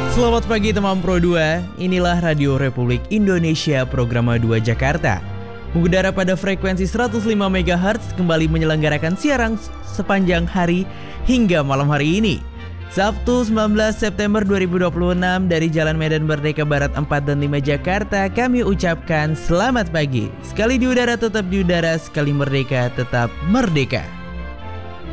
Selamat pagi teman Pro 2, inilah Radio Republik Indonesia program 2 Jakarta. Mengudara pada frekuensi 105 MHz kembali menyelenggarakan siaran sepanjang hari hingga malam hari ini. Sabtu 19 September 2026 dari Jalan Medan Merdeka Barat 4 dan 5 Jakarta kami ucapkan selamat pagi. Sekali di udara tetap di udara, sekali merdeka tetap merdeka.